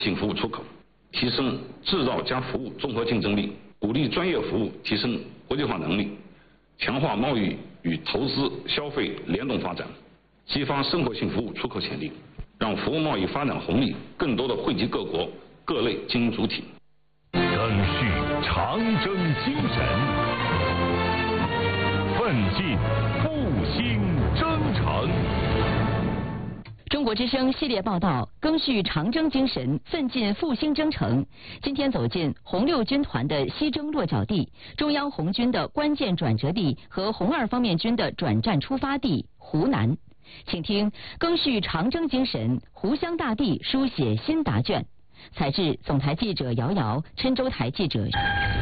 性服务出口，提升制造加服务综合竞争力，鼓励专业服务提升国际化能力，强化贸易与投资消费联动发展，激发生活性服务出口潜力，让服务贸易发展红利更多的惠及各国各类经营主体。 更续长征精神，奋进复兴征程。 中国之声系列报道，赓续长征精神，奋进复兴征程。今天走进红六军团的西征落脚地，中央红军的关键转折地和红二方面军的转战出发地湖南。请听赓续长征精神，湖湘大地书写新答卷。采自总台记者姚瑶，郴州台记者。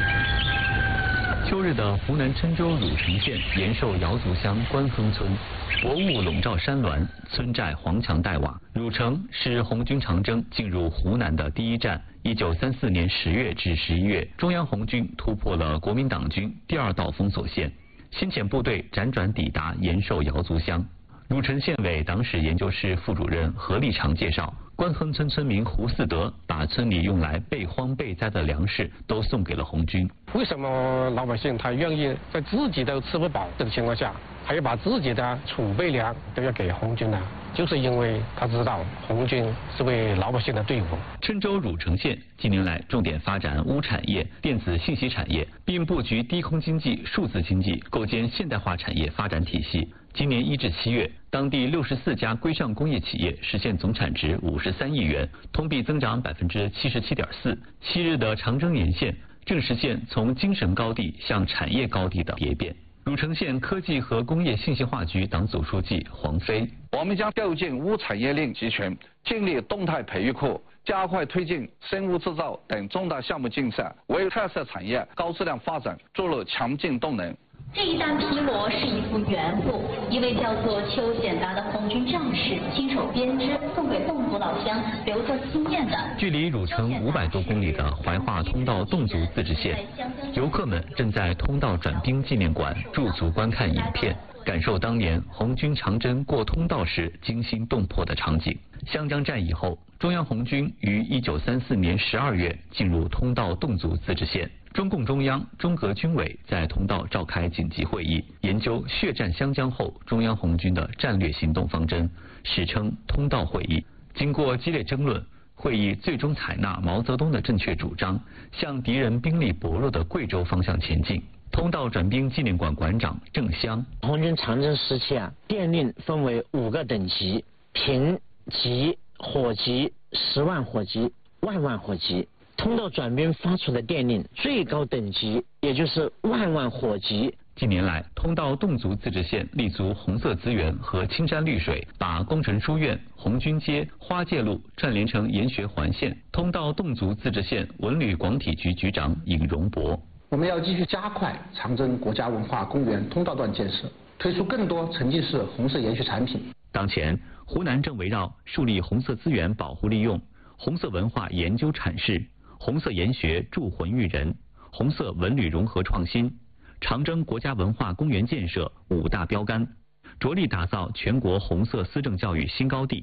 秋日的湖南郴州汝城县延寿瑶族乡关亨村，薄雾笼罩山峦，村寨黄墙黛瓦。汝城是红军长征进入湖南的第一站。1934年10月至11月，中央红军突破了国民党军第2道封锁线，先遣部队辗转抵达延寿瑶族乡。汝城县委党史研究室副主任何立长介绍，关亨村村民胡四德把村里用来备荒备灾的粮食都送给了红军。 为什么老百姓他愿意在自己都吃不饱的情况下，还要把自己的储备粮都要给红军呢？就是因为他知道红军是为老百姓的队伍。 郴州汝城县近年来重点发展钨产业、电子信息产业，并布局低空经济、数字经济，构建现代化产业发展体系。今年1至7月，当地64家规上工业企业实现总产值53亿元，同比增长77.4%。昔日的长征沿线正实现从精神高地向产业高地的蝶变。汝城县科技和工业信息化局党组书记黄飞： 我们将构建钨产业链集群，建立动态培育库，加快推进生物制造等重大项目建设，为特色产业高质量发展注入强劲动能。 这一担皮帛是一副原布，一位叫做邱显达的红军战士亲手编织，送给侗族老乡留作纪念的。 距离汝城500多公里的怀化通道侗族自治县，游客们正在通道转兵纪念馆驻足观看影片，感受当年红军长征过通道时惊心动魄的场景。湘江战役后，中央红军于1934年12月进入通道侗族自治县。中共中央、中革军委在通道召开紧急会议，研究血战湘江后中央红军的战略行动方针，史称通道会议。经过激烈争论，会议最终采纳毛泽东的正确主张，向敌人兵力薄弱的贵州方向前进。通道转兵纪念馆馆长郑湘： 红军长征时期电令分为5个等级：平级、火级、10万火级、万万火级。通道转兵发出的电令最高等级也就是万万火级。 近年来，通道侗族自治县立足红色资源和青山绿水，把工程书院、红军街、花界路串联成研学环线。通道侗族自治县文旅广体局局长尹荣博： 我们要继续加快长征国家文化公园通道段建设，推出更多沉浸式红色研学产品。 当前，湖南正围绕树立红色资源保护利用、红色文化研究阐释、红色研学铸魂育人、红色文旅融合创新、长征国家文化公园建设5大标杆，着力打造全国红色思政教育新高地。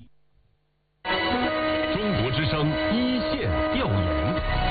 中国之声一线调研。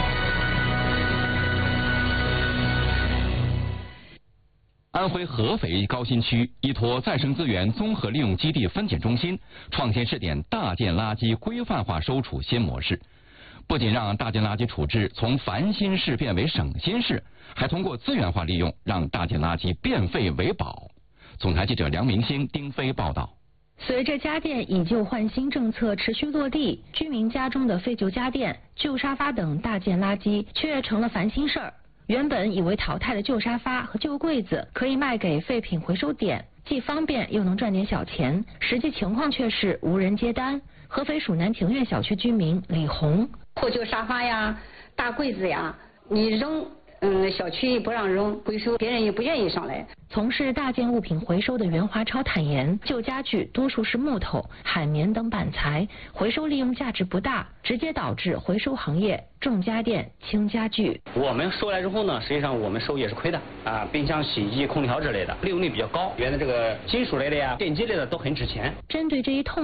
安徽合肥高新区依托再生资源综合利用基地分拣中心，创新试点大件垃圾规范化收储新模式。不仅让大件垃圾处置从烦心事变为省心事，还通过资源化利用，让大件垃圾变废为宝。总台记者梁明星、丁飞报道。 随着家电以旧换新政策持续落地，居民家中的废旧家电、旧沙发等大件垃圾却成了烦心事儿。原本以为淘汰的旧沙发和旧柜子可以卖给废品回收点，既方便又能赚点小钱，实际情况却是无人接单。合肥蜀南庭院小区居民李红： 破旧沙发呀、大柜子呀，你扔，小区不让扔，回收别人也不愿意上来。 从事大件物品回收的袁华超坦言，旧家具多数是木头、海绵等板材，回收利用价值不大，直接导致回收行业重家电轻家具。 我们收来之后呢，实际上我们收也是亏的啊，冰箱、洗衣机、空调之类的利用率比较高，原来这个金属类的呀、电机类的都很值钱。 针对这一痛